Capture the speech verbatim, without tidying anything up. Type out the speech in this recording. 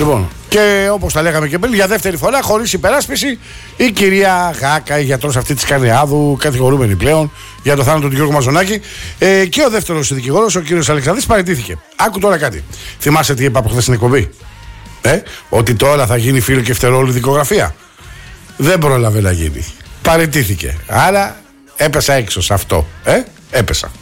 Λοιπόν, και όπως τα λέγαμε και πριν, για δεύτερη φορά, χωρίς υπεράσπιση, η κυρία Γάκα, η γιατρός αυτή της Καρνιάδου, κατηγορούμενη πλέον για το θάνατο του Γιώργου Μαζονάκη. Ε, και ο δεύτερος δικηγόρος, ο κύριος Αλεξανδρής, παραιτήθηκε. Άκου τώρα κάτι. Θυμάσαι τι είπα από χθες στην εκπομπή? Ε, ότι τώρα θα γίνει φίλο και φτερόλου δικογραφία. Δεν πρόλαβε να γίνει. Παραιτήθηκε. Άρα έπεσα έξω σε αυτό. Ε, έπεσα.